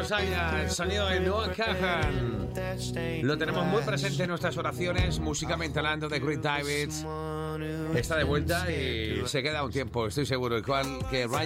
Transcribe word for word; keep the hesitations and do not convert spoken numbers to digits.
Carlos Sainz, el sonido de Noah Kahan. Lo tenemos muy presente en nuestras oraciones, musicalmente hablando, de Greg Davids. Está de vuelta y se queda un tiempo, estoy seguro, igual que Ryan